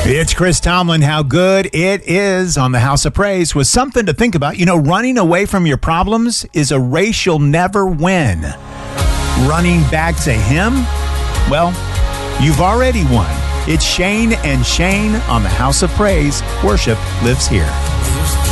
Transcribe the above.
It's Chris Tomlin. How good it is on the House of Praise was something to think about. You know, running away from your problems is a race you'll never win. Running back to Him, well, you've already won. It's Shane and Shane on the House of Praise. Worship lives here.